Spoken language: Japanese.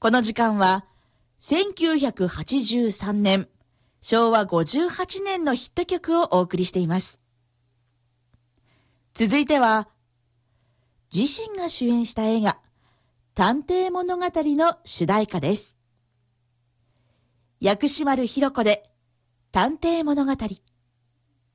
この時間は1983年、昭和58年のヒット曲をお送りしています。続いては、自身が主演した映画、探偵物語の主題歌です。薬師丸ひろ子で、探偵物語。